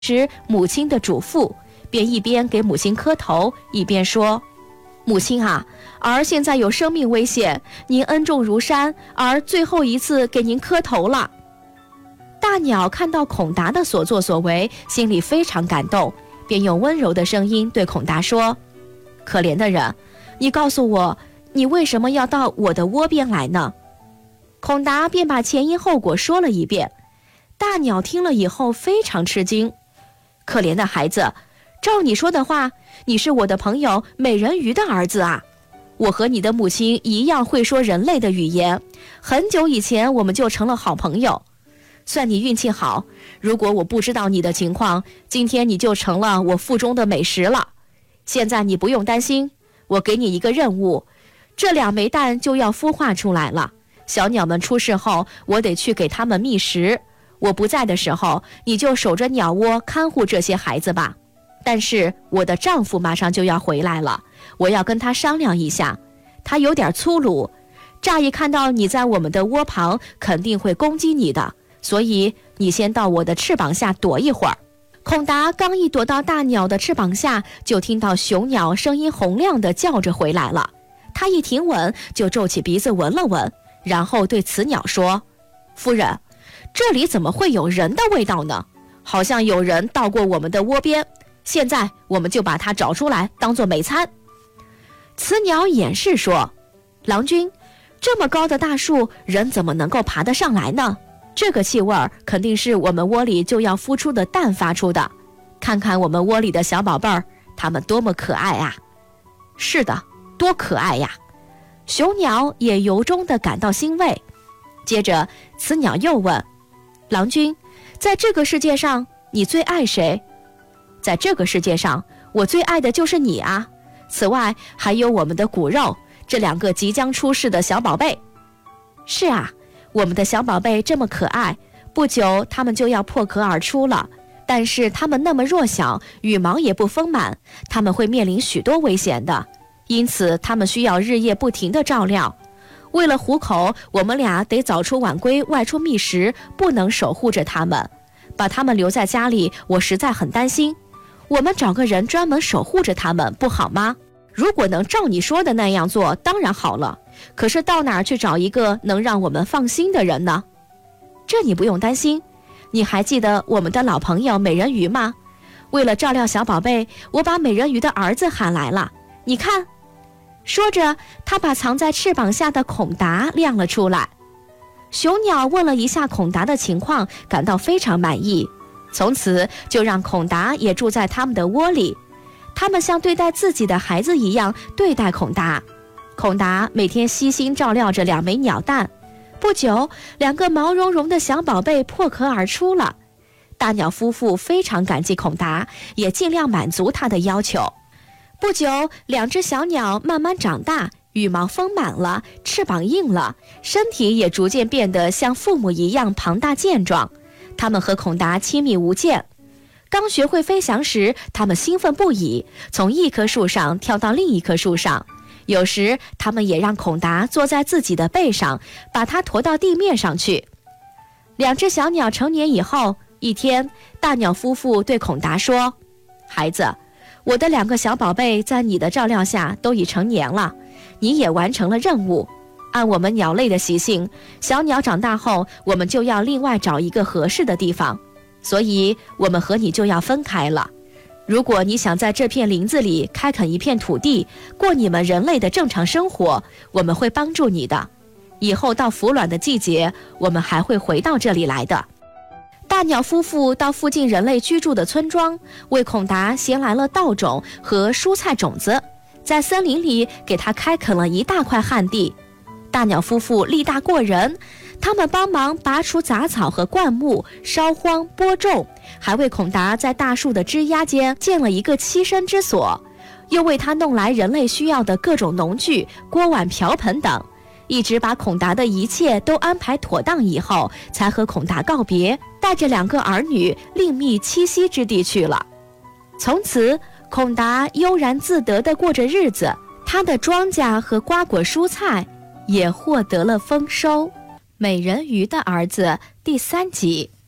时母亲的嘱咐，便一边给母亲磕头，一边说：母亲啊，儿现在有生命危险，您恩重如山，儿最后一次给您磕头了。大鸟看到孔达的所作所为，心里非常感动，便用温柔的声音对孔达说：可怜的人，你告诉我，你为什么要到我的窝边来呢？孔达便把前因后果说了一遍。大鸟听了以后非常吃惊，可怜的孩子，照你说的话，你是我的朋友美人鱼的儿子啊！我和你的母亲一样会说人类的语言，很久以前我们就成了好朋友。算你运气好，如果我不知道你的情况，今天你就成了我腹中的美食了。现在你不用担心，我给你一个任务，这2枚蛋就要孵化出来了。小鸟们出世后，我得去给它们觅食。我不在的时候，你就守着鸟窝看护这些孩子吧。但是我的丈夫马上就要回来了，我要跟他商量一下。他有点粗鲁，乍一看到你在我们的窝旁，肯定会攻击你的，所以你先到我的翅膀下躲一会儿。孔达刚一躲到大鸟的翅膀下，就听到雄鸟声音洪亮地叫着回来了。他一停稳，就皱起鼻子闻了闻，然后对雌鸟说：夫人，这里怎么会有人的味道呢？好像有人到过我们的窝边，现在我们就把它找出来当做美餐。雌鸟掩饰说：郎君，这么高的大树，人怎么能够爬得上来呢？这个气味肯定是我们窝里就要孵出的蛋发出的。看看我们窝里的小宝贝儿，它们多么可爱啊！是的，多可爱呀！雄鸟也由衷地感到欣慰。接着雌鸟又问：郎君，在这个世界上你最爱谁？在这个世界上，我最爱的就是你啊！此外还有我们的骨肉，这2个即将出世的小宝贝。是啊，我们的小宝贝这么可爱，不久他们就要破壳而出了。但是他们那么弱小，羽毛也不丰满，他们会面临许多危险的，因此他们需要日夜不停地照料。为了糊口，我们俩得早出晚归，外出觅食，不能守护着他们。把他们留在家里，我实在很担心。我们找个人专门守护着他们，不好吗？如果能照你说的那样做，当然好了。可是到哪儿去找一个能让我们放心的人呢？这你不用担心。你还记得我们的老朋友美人鱼吗？为了照料小宝贝，我把美人鱼的儿子喊来了。你看。说着，他把藏在翅膀下的孔达亮了出来。雄鸟问了一下孔达的情况，感到非常满意，从此就让孔达也住在他们的窝里。他们像对待自己的孩子一样对待孔达。孔达每天悉心照料着2枚鸟蛋。不久，2个毛茸茸的小宝贝破壳而出了。大鸟夫妇非常感激孔达，也尽量满足他的要求。不久，2只小鸟慢慢长大，羽毛丰满了，翅膀硬了，身体也逐渐变得像父母一样庞大健壮。它们和孔达亲密无间。刚学会飞翔时，它们兴奋不已，从一棵树上跳到另一棵树上。有时，它们也让孔达坐在自己的背上，把它驮到地面上去。2只小鸟成年以后，一天，大鸟夫妇对孔达说：孩子，我的2个小宝贝在你的照料下都已成年了，你也完成了任务。按我们鸟类的习性，小鸟长大后，我们就要另外找一个合适的地方，所以我们和你就要分开了。如果你想在这片林子里开垦一片土地，过你们人类的正常生活，我们会帮助你的。以后到孵卵的季节，我们还会回到这里来的。大鸟夫妇到附近人类居住的村庄，为孔达衔来了稻种和蔬菜种子，在森林里给他开垦了一大块旱地。大鸟夫妇力大过人，他们帮忙拔除杂草和灌木，烧荒播种，还为孔达在大树的枝桠间建了一个栖身之所，又为他弄来人类需要的各种农具、锅碗瓢盆等，一直把孔达的一切都安排妥当以后，才和孔达告别，带着2个儿女另觅栖息之地去了。从此，孔达悠然自得地过着日子，他的庄稼和瓜果蔬菜也获得了丰收。美人鱼的儿子第3集。